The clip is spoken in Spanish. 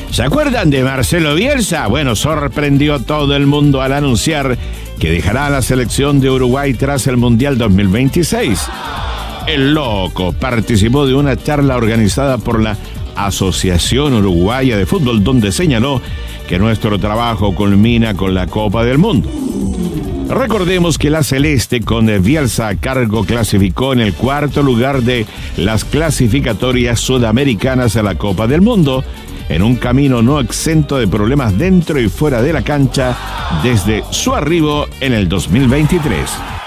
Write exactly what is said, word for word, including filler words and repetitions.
¿Se acuerdan de Marcelo Bielsa? Bueno, sorprendió a todo el mundo al anunciar que dejará a la selección de Uruguay tras el Mundial dos mil veintiséis. El loco participó de una charla organizada por la Asociación Uruguaya de Fútbol, donde señaló que nuestro trabajo culmina con la Copa del Mundo. Recordemos que la Celeste, con Bielsa a cargo, clasificó en el cuarto lugar de las clasificatorias sudamericanas a la Copa del Mundo, en un camino no exento de problemas dentro y fuera de la cancha desde su arribo en el dos mil veintitrés.